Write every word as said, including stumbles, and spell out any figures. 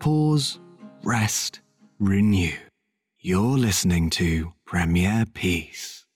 Pause, rest, renew. You're listening to Premier Peace.